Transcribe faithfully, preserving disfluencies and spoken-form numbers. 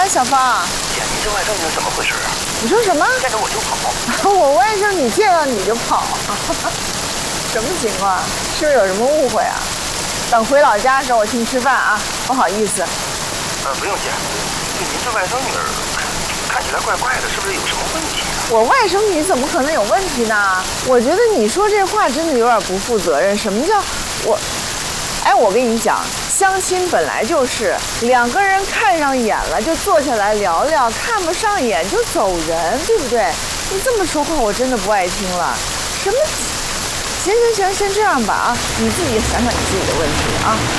啊，小芳？ 姐，您这外甥女怎么回事啊？ 你说什么？ 见着我就跑。 我外甥女见到你就跑，什么情况？是不是有什么误会啊？等回老家的时候我请你吃饭啊，不好意思。 呃，不用姐，就您这外甥女儿看起来怪怪的，是不是有什么问题啊？ 我外甥女怎么可能有问题呢？我觉得你说这话真的有点不负责任。什么叫我？哎，我跟你讲，相亲本来就是两个人看上眼了就坐下来聊聊，看不上眼就走人，对不对？你这么说话我真的不爱听了。什么？行行行，先这样吧啊，你自己想想你自己的问题啊。